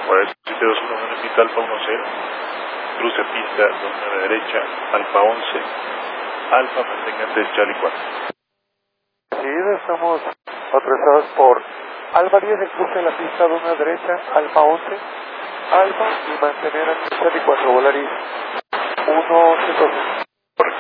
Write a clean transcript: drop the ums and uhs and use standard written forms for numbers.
Pues 721 en pista Alfa 10, cruce pista 29 derecha, Alfa 11, Alfa manténgase Charlie 4. Sí, estamos atrasados por Alfa 10, el cruce de la pista 29 derecha, Alfa 11, Alfa y mantener a Charlie 4, Volaris 182.